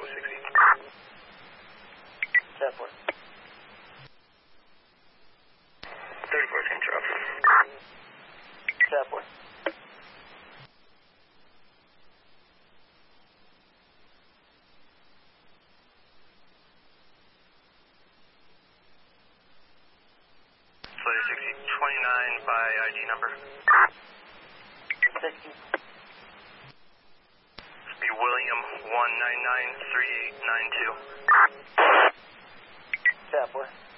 Bravo 60. 10-4. 34, same drop. 10-4. Slater 60, 29 by ID number. 60. Be William 1993892. 10-4.